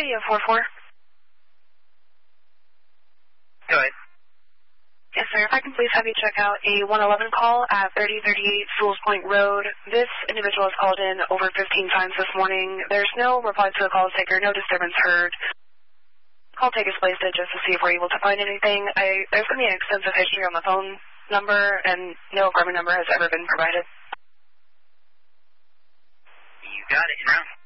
Radio 44. Go ahead. Yes, sir. If I can please have you check out a 111 call at 3038 Fools Point Road. This individual has called in over 15 times this morning. There's no reply to the call taker, no disturbance heard. Call taker's placed it just to see if we're able to find anything. There's going to be an extensive history on the phone number, and no agreement number has ever been provided. You got it, you know.